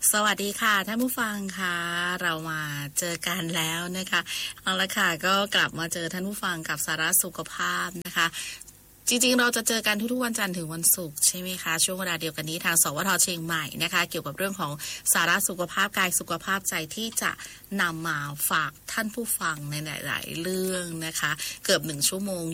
สวัสดีค่ะท่านผู้ฟังค่ะเรามาเจอกันแล้วนะคะเอาละค่ะก็กลับมาเจอท่านผู้ฟังกับสาระสุขภาพนะคะจริงๆเราจะเจอกันทุกๆวันจันทร์ถึงวันศุกร์ใช่ไหมคะช่วงเวลาเดียวกันนี้ทางสวทเชียงใหม่นะคะเกี่ยวกับเรื่องของสาระสุขภาพกายสุขภาพใจที่จะนำมาฝากท่านผู้ฟังในหลายๆเรื่องนะคะเกือบ1 ชั่วโมง